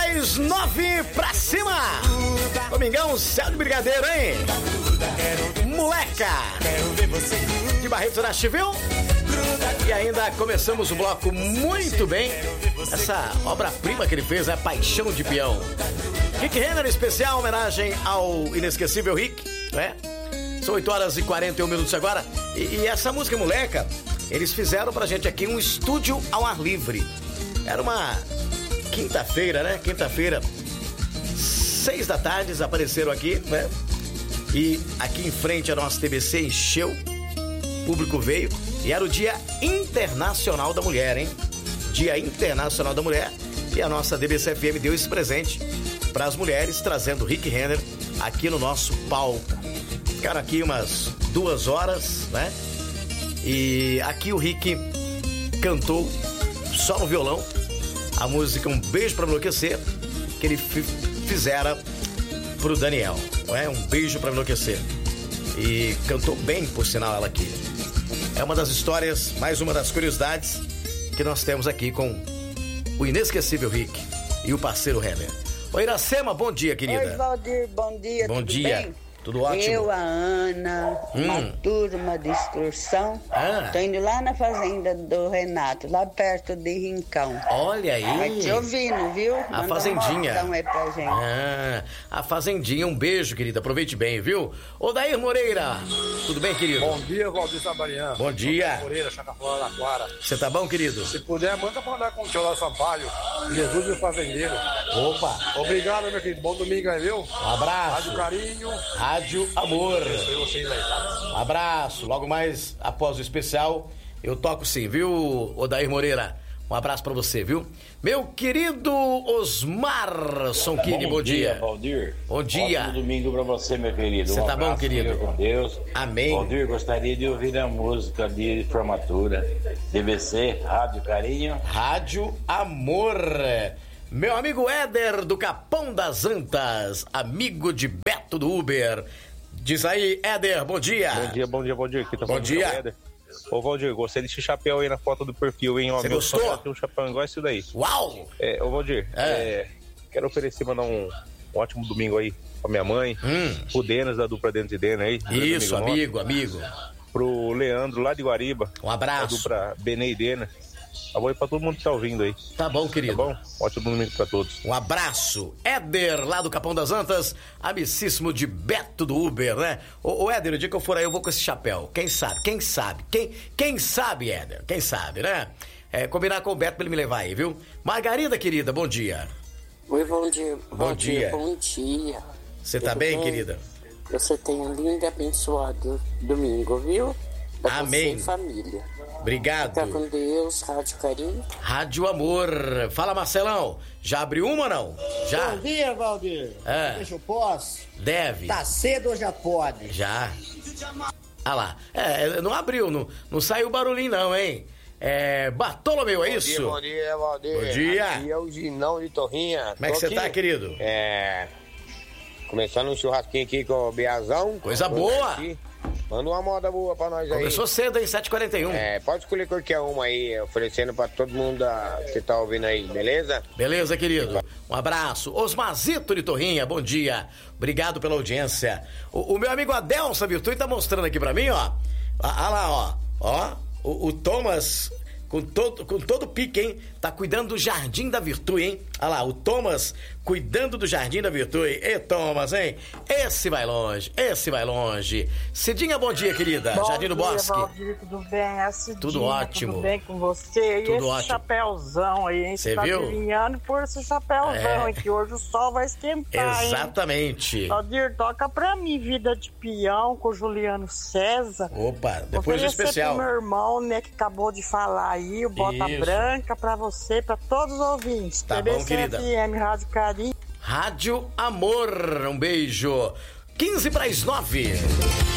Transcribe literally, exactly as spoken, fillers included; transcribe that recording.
das nove pra cima. Domingão, céu de brigadeiro, hein? Moleca de Barretos da Chivil. E ainda começamos o bloco muito bem. Essa obra-prima que ele fez é Paixão de Peão. Rick Renner, especial homenagem ao inesquecível Rick, né? São oito horas e quarenta e um minutos agora. E, e essa música Moleca, eles fizeram pra gente aqui um estúdio ao ar livre. Era uma quinta-feira, né? Quinta-feira, seis da tarde, eles apareceram aqui, né? E aqui em frente a nossa T B C encheu, o público veio. E era o Dia Internacional da Mulher, hein? Dia Internacional da Mulher. E a nossa D B C F M deu esse presente para as mulheres, trazendo Rick Renner aqui no nosso palco. Ficaram aqui umas duas horas, né? E aqui o Rick cantou só no violão a música Um Beijo Pra Enlouquecer, que ele f- fizera pro Daniel, não é? Um Beijo Pra Enlouquecer. E cantou bem, por sinal, ela aqui. É uma das histórias, mais uma das curiosidades que nós temos aqui com o inesquecível Rick e o parceiro Renner. Oi, Iracema, bom dia, querida. Oi, Valdir, bom dia, bom tudo dia. bem? Tudo ótimo. Eu, a Ana, Hum. uma turma de excursão. Ah. Tô indo lá na fazenda do Renato, lá perto de Rincão. Olha aí. Vai te ouvindo, viu? A Manda fazendinha. Um modão aí pra gente. Ah, a fazendinha, um beijo, querida. Aproveite bem, viu? Odair Moreira, tudo bem, querido? Bom dia, Valdir Sabarian. Bom dia. Odair Moreira, Chacafora da Quara. Você tá bom, querido? Se puder, manda pra andar com o tio lá Sampaio. Jesus e o Fazendeiro. Opa. Obrigado, meu querido. Bom domingo aí, viu? Um abraço. Rádio Carinho. Rádio Amor. Abençoe vocês aí, tá? Um abraço. Logo mais, após o especial, eu toco sim, viu, Odair Moreira? Um abraço pra você, viu? Meu querido Osmar Sonquini, bom, bom dia. dia. Valdir. Bom dia. Ótimo domingo pra você, meu querido. Você um tá bom, querido? Com Deus. Amém. Valdir, gostaria de ouvir a música de formatura. D B C, Rádio Carinho. Rádio Amor. Meu amigo Éder do Capão das Antas, amigo de Beto do Uber. Diz aí, Éder, bom dia. Bom dia, bom dia, Valdir. Aqui tá bom dia. Ô, Valdir, gostei desse chapéu aí na foto do perfil, hein? Você gostou? Tem um chapéu igual esse daí. Uau! É, ô, Valdir, é. É, quero oferecer, mandar um, um ótimo domingo aí pra minha mãe, hum. pro Denis, da dupla Dentro de Dena aí. Isso, amigo, amigo, amigo. Pro Leandro, lá de Guariba. Um abraço. Da dupla Benê e Dena. Tá bom aí pra todo mundo que tá ouvindo aí. Tá bom, querido. Tá bom? Ótimo domingo pra todos. Um abraço. Éder, lá do Capão das Antas, amicíssimo de Beto do Uber, né? Ô, ô Éder, o dia que eu for aí eu vou com esse chapéu. Quem sabe? Quem sabe? Quem, quem sabe, Éder? Quem sabe, né? É, combinar com o Beto pra ele me levar aí, viu? Margarida, querida, bom dia. Oi, bom dia. Bom, bom dia. dia. Bom dia. Você tá bem, bem, querida? Você tem um lindo e abençoado domingo, viu? Da Amém. Você e família. Obrigado. Fica com Deus, Rádio Carinho. Rádio Amor. Fala, Marcelão. Já abriu uma ou não? Já? Bom dia, Valdir. É. Deixa eu posso? Deve. Tá cedo ou já pode? Já. Ah lá. É, não abriu, não, não saiu barulhinho não, hein? É, Bartolomeu, é isso? Bom dia, bom dia, Valdir. Bom dia. Aqui é o Ginão de Torrinha. Como é que você tá, querido? É... Começando um churrasquinho aqui com o Biazão. Coisa boa. Aqui. Manda uma moda boa pra nós aí. Começou cedo, hein? sete e quarenta e um. É, pode escolher qualquer uma aí, oferecendo pra todo mundo que tá ouvindo aí, beleza? Beleza, querido. Um abraço. Osmazito de Torrinha, bom dia. Obrigado pela audiência. O, o meu amigo Adelson Virtude tá mostrando aqui pra mim, ó. Olha lá, ó. Ó, o, o Thomas... Com todo, com todo pique, hein? Tá cuidando do Jardim da Virtude, hein? Olha lá, o Thomas cuidando do Jardim da Virtude. Ê, Thomas, hein? Esse vai longe, esse vai longe. Cidinha, bom dia, querida. Bom Jardim do dia, Bosque. Valdir, tudo bem? É Cidinha, tudo ótimo. Tudo bem com você? E tudo esse ótimo. chapéuzão aí, hein? Você tá viu? adivinhando por esse chapéuzão, é. hein? Que hoje o sol vai esquentar, exatamente. Hein? Valdir, toca pra mim Vida de Peão com o Juliano César. Opa, depois do especial. Pro meu irmão, né, que acabou de falar aí, o Bota Isso. Branca, pra você, pra todos os ouvintes. Tá T B C bom, querida. F M, Rádio Carinho. Rádio Amor, um beijo. quinze para as nove.